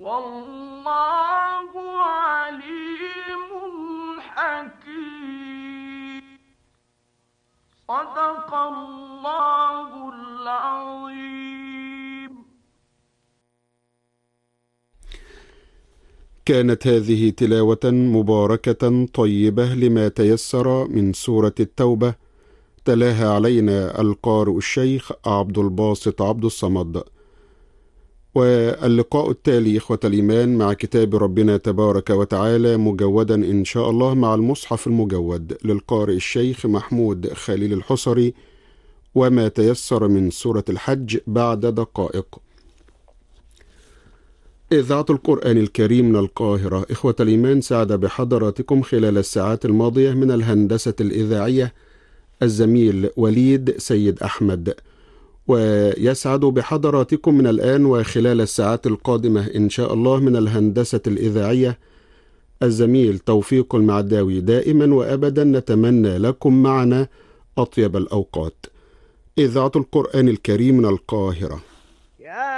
والله عليم حكيم. صدق الله العظيم. كانت هذه تلاوة مباركة طيبة لما تيسر من سورة التوبة، تلاها علينا القارئ الشيخ عبد الباسط عبد الصمد. واللقاء التالي إخوة الإيمان مع كتاب ربنا تبارك وتعالى مجودا إن شاء الله مع المصحف المجود للقارئ الشيخ محمود خليل الحصري، وما تيسر من سورة الحج بعد دقائق. إذاعة القرآن الكريم من القاهرة. إخوة الإيمان، سعد بحضراتكم خلال الساعات الماضية من الهندسة الإذاعية الزميل وليد سيد أحمد، ويسعد بحضراتكم من الآن وخلال الساعات القادمة إن شاء الله من الهندسة الإذاعية الزميل توفيق المعداوي. دائما وأبدا نتمنى لكم معنا أطيب الأوقات. إذاعة القرآن الكريم من القاهرة.